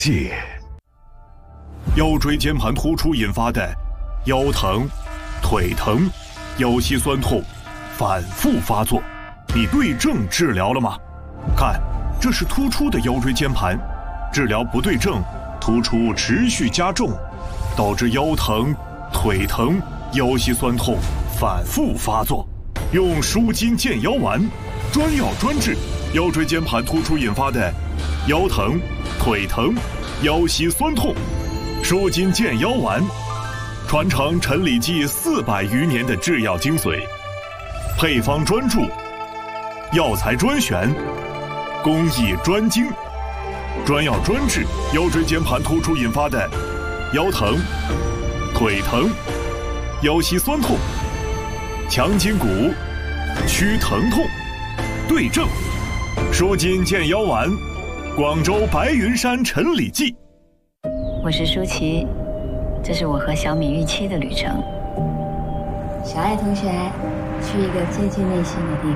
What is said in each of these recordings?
解。腰椎间盘突出引发的腰疼、腿疼、腰膝酸痛反复发作，你对症治疗了吗？看，这是突出的腰椎间盘，治疗不对症，突出持续加重，导致腰疼、腿疼、腰膝酸痛反复发作。用舒筋健腰丸，专药专治腰椎间盘突出引发的腰疼、腿疼、腰膝酸痛。舒筋健腰丸，传承陈李济400余年的制药精髓，配方专注，药材专选，工艺专精，专药专治腰椎间盘突出引发的腰疼、腿疼、腰膝酸痛，强筋骨，祛疼痛，对症。舒筋健腰丸，广州白云山陈李济。 我是舒淇，这是我和小米预期的旅程。 小爱同学，去一个接近内心的地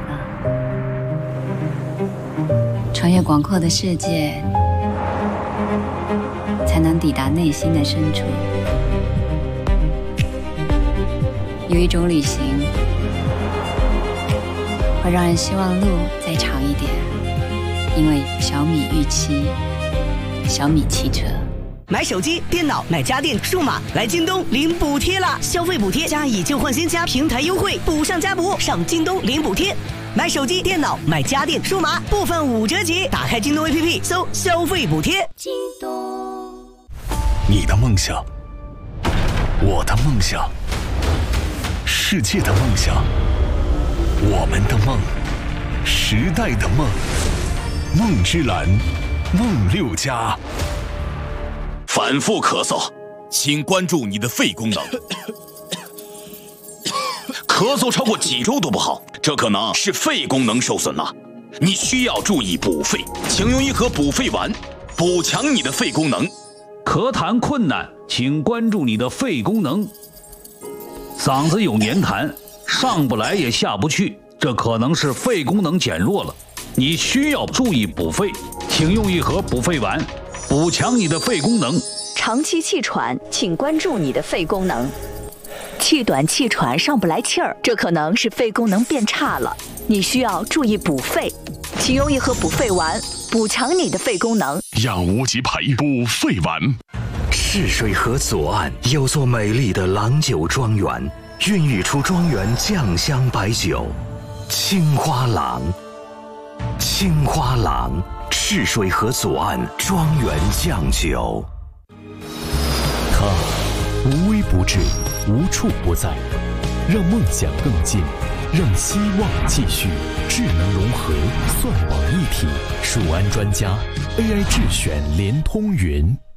方，穿越广阔的世界，才能抵达内心的深处。有一种旅行，会让人希望路再长一点，因为小米预期，小米汽车。 买手机、电脑、买家电、数码，来京东领补贴啦！消费补贴加以旧换新加平台优惠，补上加补，上京东领补贴。买手机、电脑、买家电、数码，部分5折起。打开京东 APP， 搜消费补贴。 京东。 你的梦想，我的梦想，世界的梦想，我们的梦，时代的梦，梦之蓝，梦6家。 反复咳嗽，请关注你的肺功能。咳嗽超过几周都不好，这可能是肺功能受损了。你需要注意补肺，请用一盒补肺丸，补强你的肺功能。 咳痰困难，请关注你的肺功能。嗓子有黏痰，上不来也下不去，这可能是肺功能减弱了。你需要注意补肺，请用一盒补肺丸，补强你的肺功能。 长期气喘，请关注你的肺功能。气短气喘上不来气儿，这可能是肺功能变差了，你需要注意补肺，请用一盒补肺丸，补强你的肺功能。 养无极培补肺丸。 赤水河左岸有座美丽的郎酒庄园，孕育出庄园酱香白酒，青花郎。青花郎，赤水河左岸庄园酱酒。 它无微不至，无处不在，让梦想更近，让希望继续。智能融合，算网一体，数安专家 AI 智选联通云。